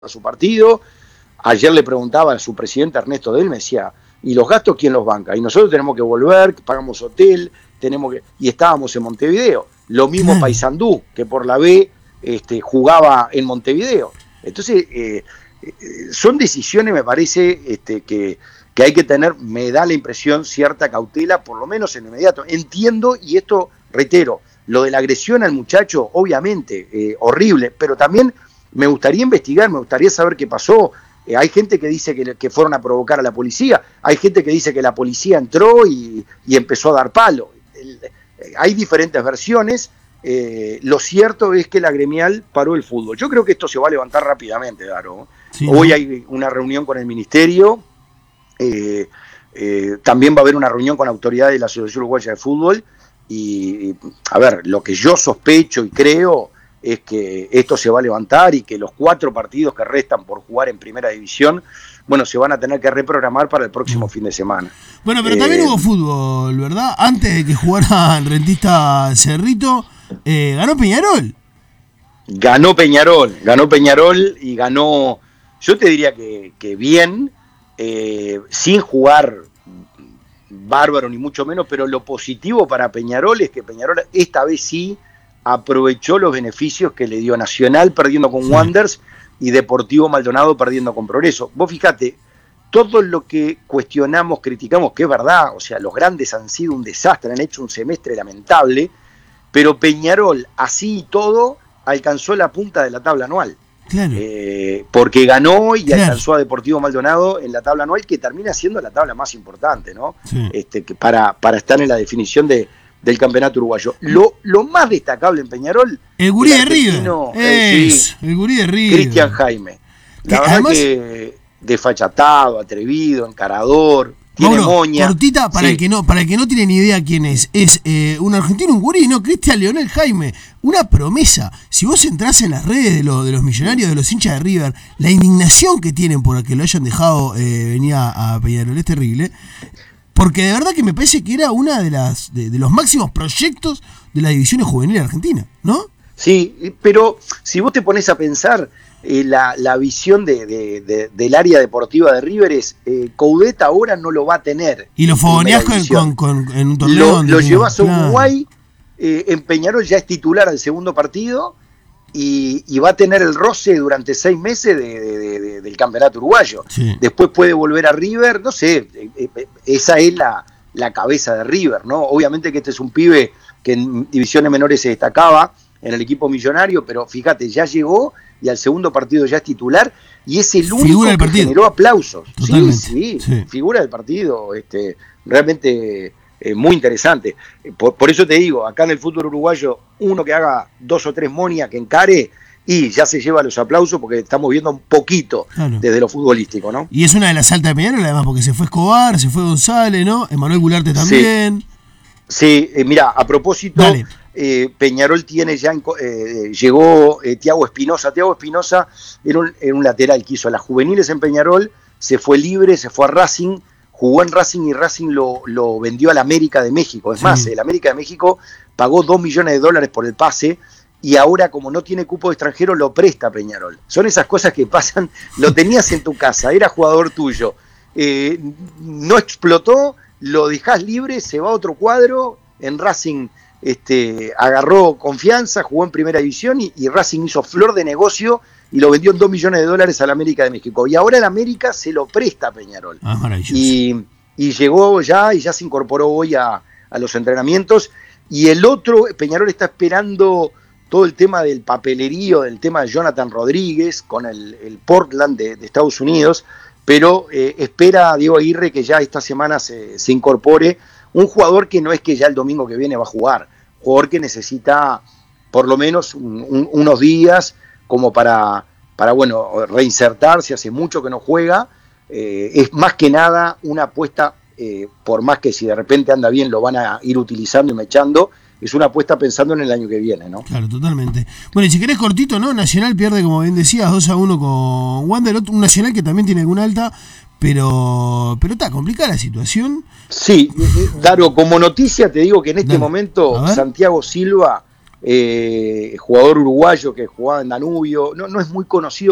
a su partido. Ayer le preguntaba a su presidente Ernesto Del, me decía, ¿y los gastos quién los banca? Y nosotros tenemos que volver, pagamos hotel, y estábamos en Montevideo. Lo mismo Paysandú, que por la B jugaba en Montevideo. Entonces, son decisiones, me parece, que hay que tener, me da la impresión, cierta cautela, por lo menos en lo inmediato. Entiendo, y esto, reitero, lo de la agresión al muchacho, obviamente, horrible, pero también me gustaría investigar, me gustaría saber qué pasó. Hay gente que dice que fueron a provocar a la policía, hay gente que dice que la policía entró y empezó a dar palo. Hay diferentes versiones. Lo cierto es que la gremial paró el fútbol. Yo creo que esto se va a levantar rápidamente, Daro. Sí, hoy ¿no? Hay una reunión con el ministerio, también va a haber una reunión con autoridades de la Asociación Uruguaya de Fútbol y, a ver, lo que yo sospecho y creo es que esto se va a levantar y que los 4 partidos que restan por jugar en primera división, bueno, se van a tener que reprogramar para el próximo fin de semana. Bueno, pero también hubo fútbol, ¿verdad? Antes de que jugara el Rentista Cerrito, ganó Peñarol. Ganó Peñarol y ganó, yo te diría que bien, sin jugar bárbaro ni mucho menos, pero lo positivo para Peñarol es que Peñarol esta vez sí aprovechó los beneficios que le dio Nacional perdiendo con Wanderers y Deportivo Maldonado perdiendo con Progreso. Vos fíjate, todo lo que cuestionamos, criticamos, que es verdad, o sea, los grandes han sido un desastre, han hecho un semestre lamentable, pero Peñarol, así y todo, alcanzó la punta de la tabla anual. Claro. Porque ganó y alcanzó a Deportivo Maldonado en la tabla anual, que termina siendo la tabla más importante, ¿no? Sí. Que para estar en la definición del campeonato uruguayo. Lo más destacable en Peñarol, el gurí de River. El gurí de River. Cristian Jaime. La verdad además, que desfachatado, atrevido, encarador, tiene Mauro, moña. Cortita para el que no tiene ni idea quién es un argentino, un gurí, ¿no? Cristian Leonel Jaime, una promesa. Si vos entrás en las redes de los millonarios, de los hinchas de River, la indignación que tienen por que lo hayan dejado venir a Peñarol es terrible. Porque de verdad que me parece que era una de los máximos proyectos de las divisiones juveniles de Argentina, ¿no? Sí, pero si vos te pones a pensar, la visión del área deportiva de River es, Coudet ahora no lo va a tener. Y lo fogoneás en un torneo. Lo llevas a Uruguay, en Peñarol ya es titular al segundo partido, y va a tener el roce durante 6 meses del campeonato uruguayo. Sí. Después puede volver a River, no sé, esa es la cabeza de River, ¿no? Obviamente que este es un pibe que en divisiones menores se destacaba en el equipo millonario, pero fíjate, ya llegó y al segundo partido ya es titular y es el único que generó aplausos. Sí, figura del partido, realmente muy interesante. Por eso te digo, acá en el fútbol uruguayo, uno que haga 2 o 3 monias que encare y ya se lleva los aplausos porque estamos viendo un poquito desde lo futbolístico, ¿no? Y es una de las altas de Peñarol, además, porque se fue Escobar, se fue González, ¿no? Emanuel Gularte también. Sí, mira, a propósito, Peñarol tiene ya, llegó Thiago Espinosa. Thiago Espinosa era un lateral que hizo a las juveniles en Peñarol, se fue libre, se fue a Racing, jugó en Racing y Racing lo vendió al América de México. Es más, el América de México pagó $2 millones por el pase y ahora, como no tiene cupo de extranjero, lo presta a Peñarol. Son esas cosas que pasan, lo tenías en tu casa, era jugador tuyo, no explotó, lo dejás libre, se va a otro cuadro, en Racing agarró confianza, jugó en primera división y Racing hizo flor de negocio y lo vendió en $2 millones al América de México. Y ahora el América se lo presta a Peñarol. Y llegó ya y ya se incorporó hoy a los entrenamientos. Y el otro, Peñarol está esperando todo el tema del papelerío, del tema de Jonathan Rodríguez con el Portland de Estados Unidos, pero espera a Diego Aguirre que ya esta semana se incorpore un jugador que no es que ya el domingo que viene va a jugar, jugador que necesita por lo menos unos días como para reinsertarse, hace mucho que no juega, es más que nada una apuesta, por más que si de repente anda bien lo van a ir utilizando y mechando, es una apuesta pensando en el año que viene, ¿no? Claro, totalmente. Bueno, y si querés cortito, ¿no? Nacional pierde, como bien decías, 2-1 con Wander, un Nacional que también tiene alguna alta, pero está complicada la situación. Sí, Daro, como noticia te digo que en este momento Santiago Silva, jugador uruguayo que jugaba en Danubio, no es muy conocido